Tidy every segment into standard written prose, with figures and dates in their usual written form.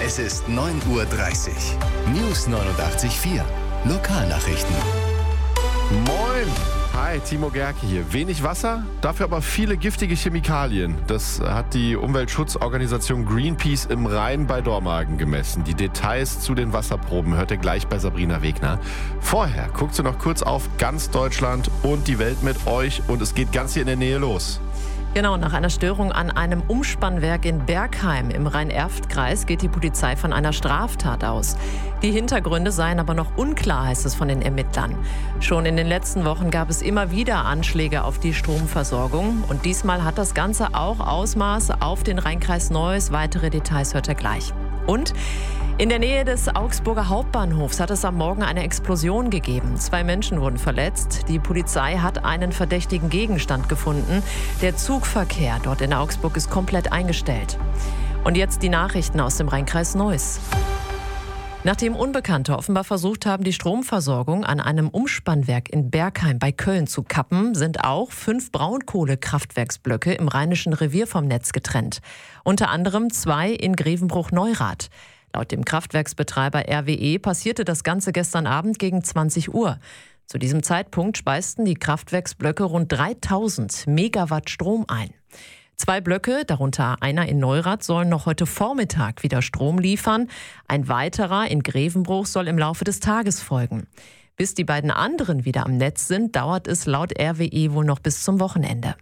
Es ist 9:30 Uhr. News 89.4. Lokalnachrichten. Moin! Hi, Timo Gerke hier. Wenig Wasser, dafür aber viele giftige Chemikalien. Das hat die Umweltschutzorganisation Greenpeace im Rhein bei Dormagen gemessen. Die Details zu den Wasserproben hört ihr gleich bei Sabrina Wegner. Vorher guckt ihr noch kurz auf ganz Deutschland und die Welt mit euch und es geht ganz hier in der Nähe los. Genau, nach einer Störung an einem Umspannwerk in Bergheim im Rhein-Erft-Kreis geht die Polizei von einer Straftat aus. Die Hintergründe seien aber noch unklar, heißt es von den Ermittlern. Schon in den letzten Wochen gab es immer wieder Anschläge auf die Stromversorgung. Und diesmal hat das Ganze auch Ausmaß auf den Rheinkreis Neuss. Weitere Details hört ihr gleich. Und in der Nähe des Augsburger Hauptbahnhofs hat es am Morgen eine Explosion gegeben. 2 Menschen wurden verletzt. Die Polizei hat einen verdächtigen Gegenstand gefunden. Der Zugverkehr dort in Augsburg ist komplett eingestellt. Und jetzt die Nachrichten aus dem Rheinkreis Neuss. Nachdem Unbekannte offenbar versucht haben, die Stromversorgung an einem Umspannwerk in Bergheim bei Köln zu kappen, sind auch 5 Braunkohlekraftwerksblöcke im Rheinischen Revier vom Netz getrennt. Unter anderem 2 in Grevenbruch-Neurath. Laut dem Kraftwerksbetreiber RWE passierte das Ganze gestern Abend gegen 20 Uhr. Zu diesem Zeitpunkt speisten die Kraftwerksblöcke rund 3000 Megawatt Strom ein. 2 Blöcke, darunter einer in Neurath, sollen noch heute Vormittag wieder Strom liefern. Ein weiterer in Grevenbruch soll im Laufe des Tages folgen. Bis die beiden anderen wieder am Netz sind, dauert es laut RWE wohl noch bis zum Wochenende.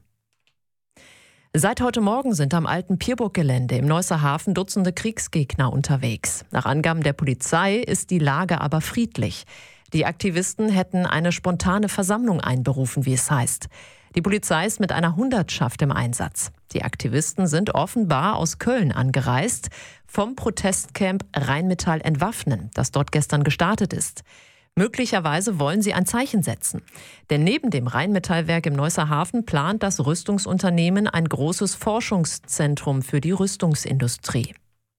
Seit heute Morgen sind am alten Pierburg-Gelände im Neusser Hafen Dutzende Kriegsgegner unterwegs. Nach Angaben der Polizei ist die Lage aber friedlich. Die Aktivisten hätten eine spontane Versammlung einberufen, wie es heißt. Die Polizei ist mit einer Hundertschaft im Einsatz. Die Aktivisten sind offenbar aus Köln angereist, vom Protestcamp Rheinmetall entwaffnen, das dort gestern gestartet ist. Möglicherweise wollen sie ein Zeichen setzen. Denn neben dem Rheinmetallwerk im Neusser Hafen plant das Rüstungsunternehmen ein großes Forschungszentrum für die Rüstungsindustrie.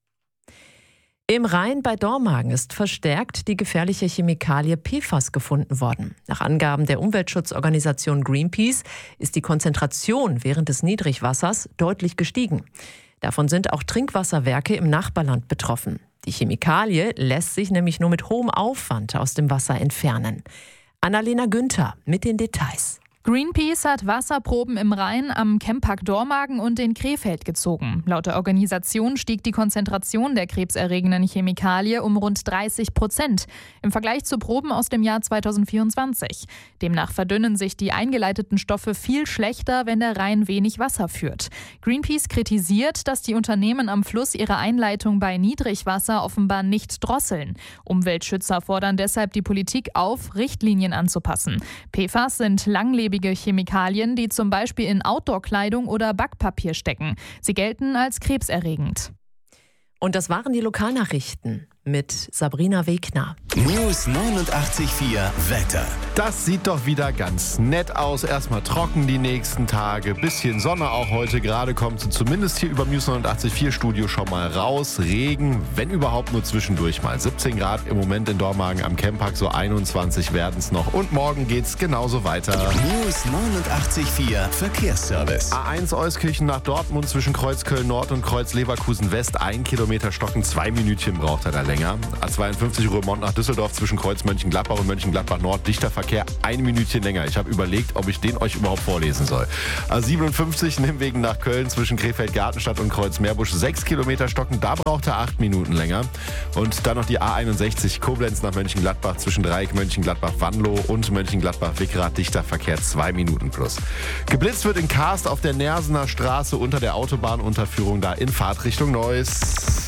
Im Rhein bei Dormagen ist verstärkt die gefährliche Chemikalie PFAS gefunden worden. Nach Angaben der Umweltschutzorganisation Greenpeace ist die Konzentration während des Niedrigwassers deutlich gestiegen. Davon sind auch Trinkwasserwerke im Nachbarland betroffen. Die Chemikalie lässt sich nämlich nur mit hohem Aufwand aus dem Wasser entfernen. Annalena Günther mit den Details. Greenpeace hat Wasserproben im Rhein am Camppark Dormagen und in Krefeld gezogen. Laut der Organisation stieg die Konzentration der krebserregenden Chemikalie um rund 30% im Vergleich zu Proben aus dem Jahr 2024. Demnach verdünnen sich die eingeleiteten Stoffe viel schlechter, wenn der Rhein wenig Wasser führt. Greenpeace kritisiert, dass die Unternehmen am Fluss ihre Einleitung bei Niedrigwasser offenbar nicht drosseln. Umweltschützer fordern deshalb die Politik auf, Richtlinien anzupassen. PFAS sind langlebige Chemikalien, die zum Beispiel in Outdoor-Kleidung oder Backpapier stecken. Sie gelten als krebserregend. Und das waren die Lokalnachrichten mit Sabrina Wegner. News 89.4 Wetter. Das sieht doch wieder ganz nett aus. Erstmal trocken die nächsten Tage. Bisschen Sonne auch heute. Gerade kommt sie zumindest hier über News 89.4 Studio schon mal raus. Regen, wenn überhaupt nur zwischendurch mal. 17 Grad im Moment in Dormagen am Camppark, so 21 werden es noch. Und morgen geht's genauso weiter. News 89.4 Verkehrsservice. A1 Euskirchen nach Dortmund zwischen Kreuzköln Nord und Kreuz Leverkusen West. 1 Kilometer Stocken, 2 Minütchen braucht er da länger. A52 Rührmont nach Düsseldorf zwischen Kreuz Mönchengladbach und Mönchengladbach Nord. Dichter Verkehr, 1 Minütchen länger. Ich habe überlegt, ob ich den euch überhaupt vorlesen soll. A57 Nimmwegen nach Köln zwischen Krefeld-Gartenstadt und Kreuz Meerbusch. 6 Kilometer Stocken, da braucht er 8 Minuten länger. Und dann noch die A61 Koblenz nach Mönchengladbach zwischen Dreieck Mönchengladbach-Wanlo und Mönchengladbach-Wickerath. Dichter Verkehr, 2 Minuten plus. Geblitzt wird in Karst auf der Nersener Straße unter der Autobahnunterführung da in Fahrtrichtung Neuss.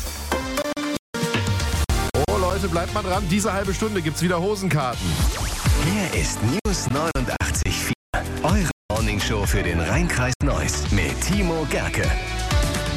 Leute, bleibt mal dran. Diese halbe Stunde gibt's wieder Hosenkarten. Hier ist News 89.4. Eure Morningshow für den Rheinkreis Neuss mit Timo Gerke.